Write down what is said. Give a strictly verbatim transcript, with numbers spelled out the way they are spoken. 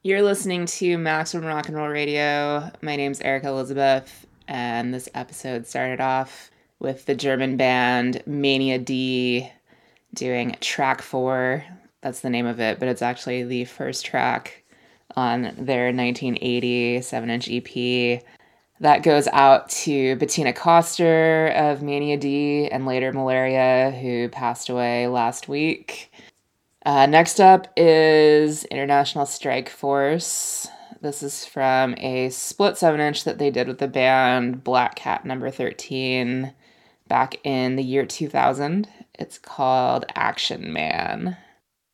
You're listening to Maximum Rock and Roll Radio. My name's Erica Elizabeth, and this episode started off with the German band Mania D doing track four. That's the name of it, but it's actually the first track on their nineteen eighty seven-inch E P. That goes out to Bettina Koster of Mania D and later Malaria, who passed away last week. Uh, next up is International Strike Force. This is from a split seven-inch that they did with the band Black Cat Number thirteen back in the year two thousand. It's called Action Man.